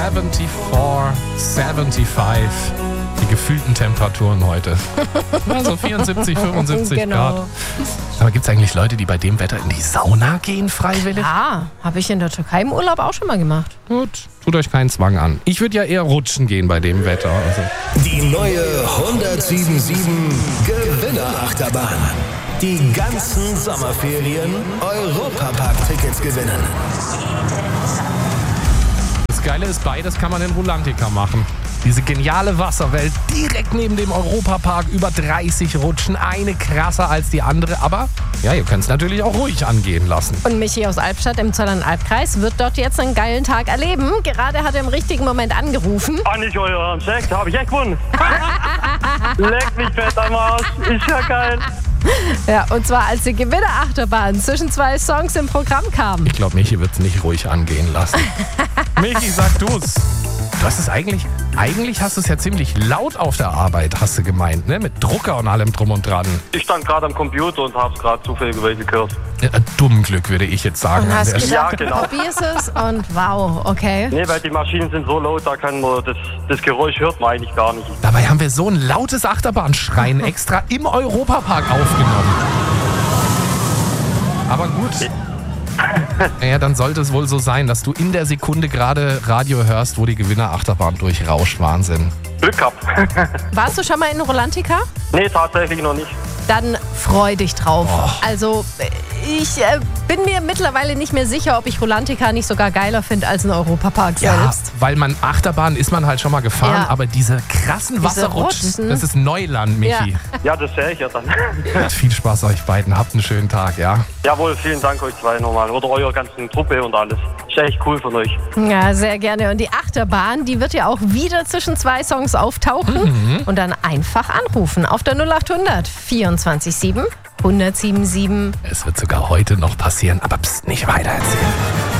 74, 75, die gefühlten Temperaturen heute. Also 74, 75 Genau. Grad. Aber gibt es eigentlich Leute, die bei dem Wetter in die Sauna gehen freiwillig? Ja, habe ich in der Türkei im Urlaub auch schon mal gemacht. Gut, tut euch keinen Zwang an. Ich würde ja eher rutschen gehen bei dem Wetter. Also. Die neue 1077 Gewinnerachterbahn. Die ganzen Sommerferien Europapark-Tickets gewinnen. Das Geile ist, beides kann man in Rulantica machen. Diese geniale Wasserwelt direkt neben dem Europapark, über 30 Rutschen, eine krasser als die andere. Aber ja, ihr könnt es natürlich auch ruhig angehen lassen. Und Michi aus Albstadt im Zollern-Albkreis wird dort jetzt einen geilen Tag erleben. Gerade hat er im richtigen Moment angerufen. Nicht euer Sekt, habe ich echt gewonnen. Leck mich fett am Arsch, ist ja geil. Ja, und zwar als die Gewinnerachterbahn zwischen zwei Songs im Programm kam. Ich glaube, Michi wird es nicht ruhig angehen lassen. Michi, sag du's. Du hast es eigentlich hast du es ja ziemlich laut auf der Arbeit, hast du gemeint, ne? Mit Drucker und allem drum und dran. Ich stand gerade am Computer und habe es gerade zufälligerweise gehört. Dummen Glück, würde ich jetzt sagen. Und hast an der gedacht, Ja, genau. probierst es und wow, okay. Nee, weil die Maschinen sind so laut, da kann man das Geräusch hört man eigentlich gar nicht. Dabei haben wir so ein lautes Achterbahnschreien extra im Europapark aufgenommen. Aber gut. Ja, dann sollte es wohl so sein, dass du in der Sekunde gerade Radio hörst, wo die Gewinnerachterbahn durchrauscht. Wahnsinn. Glück gehabt. Warst du schon mal in Rulantica? Nee, tatsächlich noch nicht. Dann freu dich drauf. Also ich bin mir mittlerweile nicht mehr sicher, ob ich Rulantica nicht sogar geiler finde als einen Europapark Ja, selbst. weil Achterbahn ist man halt schon mal gefahren, Ja. aber diese krassen Wasserrutschen, Rutschen. das ist Neuland, Michi. Ja, das sehe ich ja dann. Viel Spaß euch beiden, habt einen schönen Tag, ja? Jawohl, vielen Dank euch zwei nochmal. Oder eurer ganzen Truppe und alles. Ist echt cool von euch. Ja, sehr gerne. Und die Achterbahn, die wird ja auch wieder zwischen zwei Songs auftauchen und dann einfach anrufen auf der 0800 24 7 1077. Es wird sogar heute noch passieren, aber pst, nicht weiter erzählen.